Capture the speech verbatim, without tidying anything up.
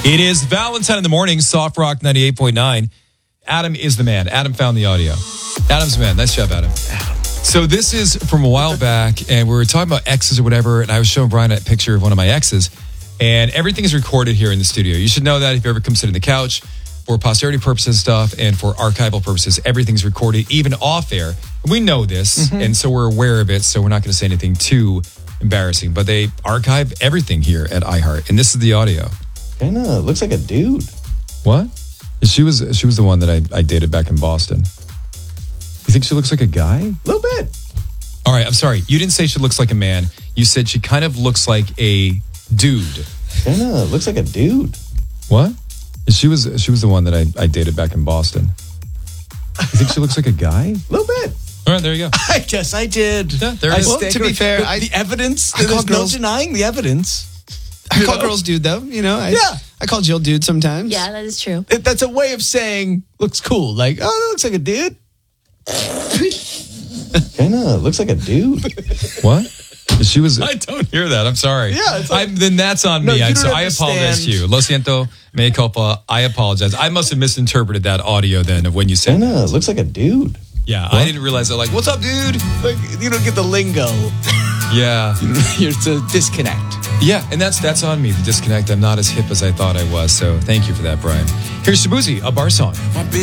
It is Valentine in the morning, Soft Rock ninety-eight point nine. Adam is the man. Adam found the audio. Adam's the man. Nice job, Adam. So this is from a while back, and we were talking about exes or whatever, and I was showing Brian a picture of one of my exes, and everything is recorded here in the studio. You should know that if you ever come sit in the couch, for posterity purposes and stuff, and for archival purposes, everything's recorded, even off air. We know this, mm-hmm. and so we're aware of it, so we're not going to say anything too embarrassing, but they archive everything here at iHeart, and this is the audio. Kind of looks like a dude. What? She was she was the one that I, I dated back in Boston. You think she looks like a guy? A little bit. All right, I'm sorry. You didn't say she looks like a man. You said she kind of looks like a dude. Kind of looks like a dude. What? She was she was the one that I, I dated back in Boston. You think she looks like a guy? A little bit. All right, there you go. I guess I did. Yeah, there I it is. Well, to be fair, the, I, the evidence, I there's call girls, no denying the evidence. I call know? girls dude, though. You know, I, Yeah. I call Jill dude sometimes. Yeah, that is true. It, that's a way of saying looks cool. Like, oh, that looks like a dude. Kind of looks like a dude. What? She was. I don't hear that. I'm sorry. Yeah, it's like- I'm, then that's on No, me. you I'm don't so I understand. apologize to you. Lo siento, me culpa. I apologize. I must have misinterpreted that audio then of when you said Kind that. of looks like a dude. Yeah, I didn't realize that. Like, what's up, dude? Like, you don't get the lingo. Yeah, It's a disconnect. yeah, and that's that's on me. The disconnect. I'm not as hip as I thought I was. So thank you for that, Brian. Here's Shabuzi, a bar song.